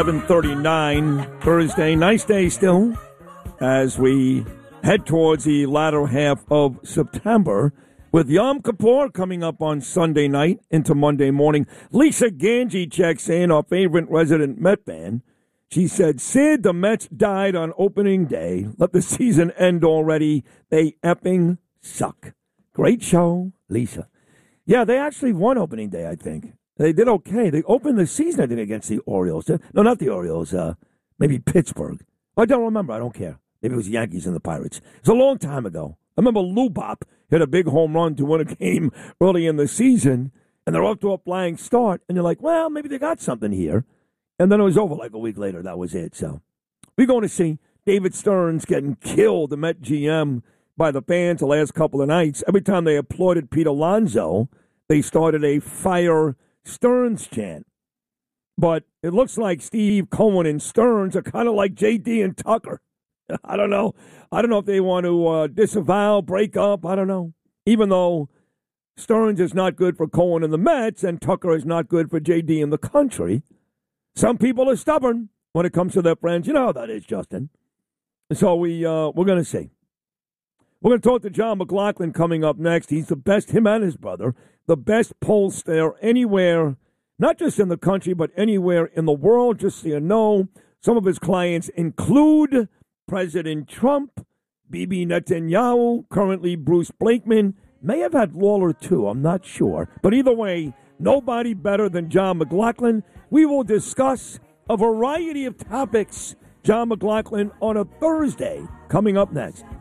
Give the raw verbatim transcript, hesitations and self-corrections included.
seven thirty-nine Thursday. Nice day still as we head towards the latter half of September with Yom Kippur coming up on Sunday night into Monday morning. Lisa Ganji checks in, our favorite resident Met fan. She said, Sid, the Mets died on opening day. Let the season end already. They effing suck. Great show, Lisa. Yeah, they actually won opening day, I think. They did okay. They opened the season, I think, against the Orioles. No, not the Orioles. Uh, maybe Pittsburgh. I don't remember. I don't care. Maybe it was the Yankees and the Pirates. It was a long time ago. I remember Lou Bop hit a big home run to win a game early in the season, and they're off to a flying start, and you're like, well, maybe they got something here. And then it was over like a week later. That was it. So we're going to see David Stearns getting killed, the Met G M, by the fans the last couple of nights. Every time they applauded Pete Alonso, they started a fire Stearns chant. But it looks like Steve Cohen and Stearns are kind of like J D and Tucker. I don't know. I don't know if they want to uh, disavow, break up. I don't know. Even though Stearns is not good for Cohen and the Mets and Tucker is not good for J D and the country, some people are stubborn when it comes to their friends. You know how that is, Justin. So we, uh, we're going to see. We're going to talk to John McLaughlin coming up next. He's the best, him and his brother, the best pollster anywhere, not just in the country, but anywhere in the world, just so you know. Some of his clients include President Trump, Bibi Netanyahu, currently Bruce Blakeman, may have had Lawler too, I'm not sure. But either way, nobody better than John McLaughlin. We will discuss a variety of topics. John McLaughlin on a Thursday coming up next.